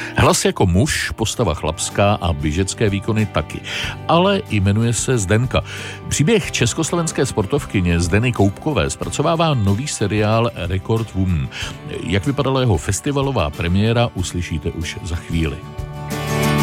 Hlas jako muž, postava chlapská a běžecké výkony taky. Ale jmenuje se Zdenka. Příběh československé sportovkyně Zdeny Koupkové zpracovává nový seriál Record Woman. Jak vypadala jeho festivalová premiéra, uslyšíte už za chvíli.